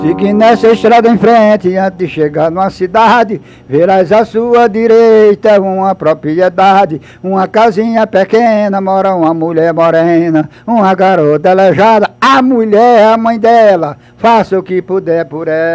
Siga nessa estrada em frente, antes de chegar numa cidade, verás à sua direita uma propriedade, uma casinha pequena, mora uma mulher morena, uma garota aleijada, a mulher é a mãe dela, faça o que puder por ela.